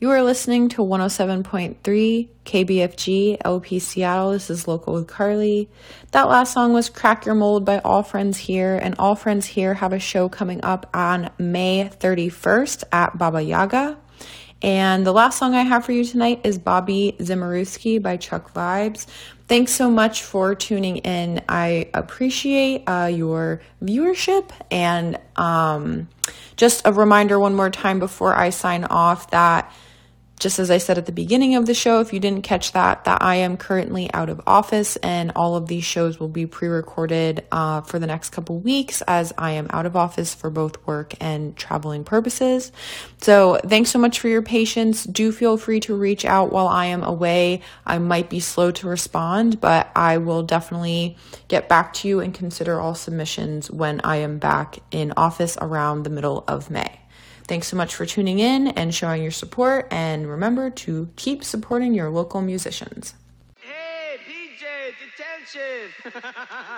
You are listening to 107.3 KBFG LP Seattle. This is Local with Carly. That last song was Crack Your Mold by All Friends Here, and All Friends Here have a show coming up on May 31st at Baba Yaga. And the last song I have for you tonight is Bobby Zimmerowski by Chuck Vibes. Thanks so much for tuning in. I appreciate your viewership. And just a reminder one more time before I sign off that, just as I said at the beginning of the show, if you didn't catch that I am currently out of office and all of these shows will be pre-recorded for the next couple weeks as I am out of office for both work and traveling purposes. So thanks so much for your patience. Do feel free to reach out while I am away. I might be slow to respond, but I will definitely get back to you and consider all submissions when I am back in office around the middle of May. Thanks so much for tuning in and showing your support, and remember to keep supporting your local musicians. Hey, PJs, attention!